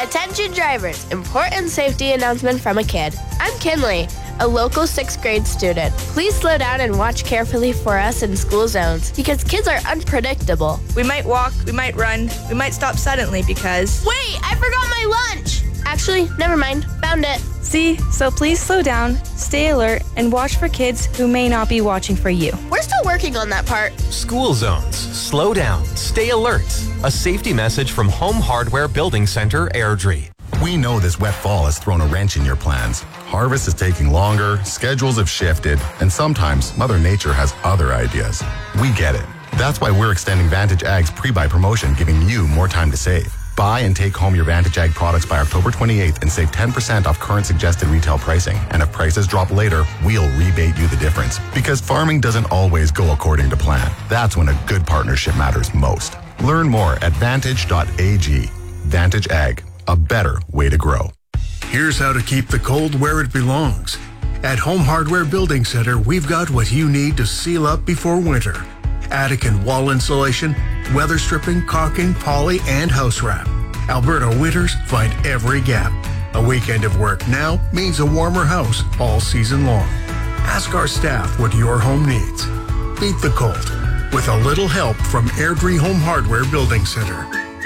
Attention drivers, important safety announcement from a kid. I'm Kinley, a local 6th grade student. Please slow down and watch carefully for us in school zones because kids are unpredictable. We might walk, we might run, we might stop suddenly because... Wait, I forgot my lunch! Actually, never mind. Found it. See, so please slow down, stay alert, and watch for kids who may not be watching for you. We're still working on that part. School zones. Slow down. Stay alert. A safety message from Home Hardware Building Center, Airdrie. We know this wet fall has thrown a wrench in your plans. Harvest is taking longer, schedules have shifted, and sometimes Mother Nature has other ideas. We get it. That's why we're extending Vantage Ag's pre-buy promotion, giving you more time to save. Buy and take home your Vantage Ag products by October 28th and save 10% off current suggested retail pricing. And if prices drop later, we'll rebate you the difference. Because farming doesn't always go according to plan. That's when a good partnership matters most. Learn more at vantage.ag. Vantage Ag, a better way to grow. Here's how to keep the cold where it belongs. At Home Hardware Building Center, we've got what you need to seal up before winter. Attic and wall insulation, weather stripping, caulking, poly, and house wrap. Alberta winters find every gap. A weekend of work now means a warmer house all season long. Ask our staff what your home needs. Beat the cold with a little help from Airdrie Home Hardware Building Center.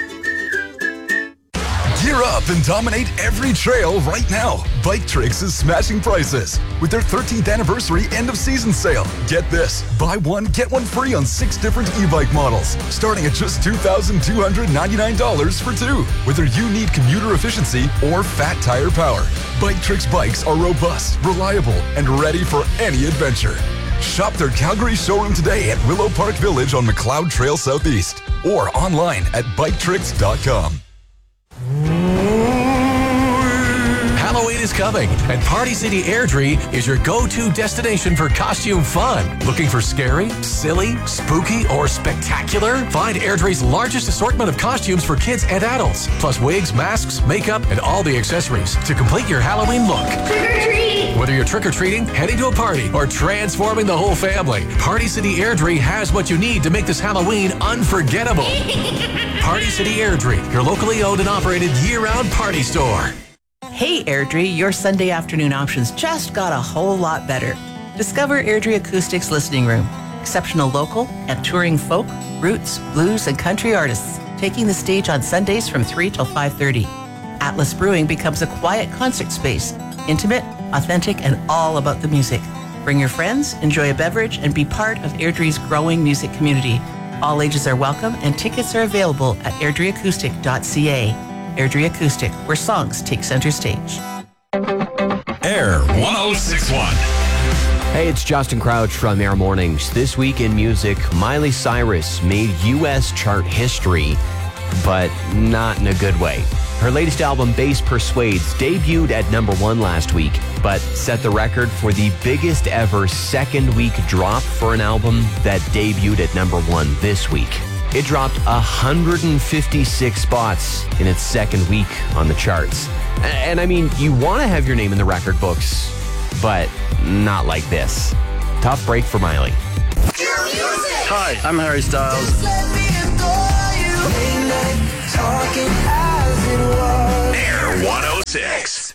Gear up and dominate every trail right now. Bike Tricks is smashing prices with their 13th anniversary end of season sale. Get this, buy one, get one free on 6 different e-bike models, starting at just $2,299 for 2, whether you need commuter efficiency or fat tire power. Bike Tricks bikes are robust, reliable, and ready for any adventure. Shop their Calgary showroom today at Willow Park Village on McLeod Trail Southeast or online at biketricks.com. Halloween is coming, and Party City Airdrie is your go-to destination for costume fun. Looking for scary, silly, spooky, or spectacular? Find Airdrie's largest assortment of costumes for kids and adults, plus wigs, masks, makeup, and all the accessories to complete your Halloween look. Trick-or-treat! Whether you're trick-or-treating, heading to a party, or transforming the whole family, Party City Airdrie has what you need to make this Halloween unforgettable. Party City Airdrie, your locally owned and operated year-round party store. Hey Airdrie, your Sunday afternoon options just got a whole lot better. Discover Airdrie Acoustics Listening Room. Exceptional local and touring folk, roots, blues, and country artists taking the stage on Sundays from 3 till 5:30. Atlas Brewing becomes a quiet concert space, intimate, authentic, and all about the music. Bring your friends, enjoy a beverage, and be part of Airdrie's growing music community. All ages are welcome and tickets are available at airdrieacoustic.ca. Airdrie Acoustic, where songs take center stage. Air 1061. Hey, it's Justin Crouch from Air Mornings. This week in music, Miley Cyrus made U.S. chart history, but not in a good way. Her latest album, Bass Persuades, debuted at number 1 last week, but set the record for the biggest ever second-week drop for an album that debuted at number 1 this week. It dropped 156 spots in its second week on the charts. And I mean, you want to have your name in the record books, but not like this. Tough break for Miley. Hi, I'm Harry Styles. Air 106.